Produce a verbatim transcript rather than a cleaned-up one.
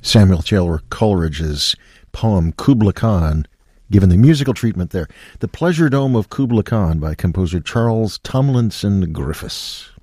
Samuel Taylor Coleridge's poem Kubla Khan, given the musical treatment there. The Pleasure Dome of Kubla Khan by composer Charles Tomlinson Griffiths.